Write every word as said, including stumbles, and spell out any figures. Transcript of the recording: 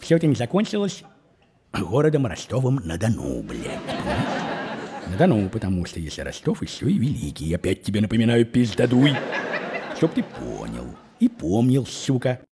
все это не закончилось городом Ростовом-на-Дону, блядь. Понимаешь? На-Дону, потому что если Ростов еще и великий, опять тебе напоминаю, пиздадуй. Чтоб ты понял и помнил, сука.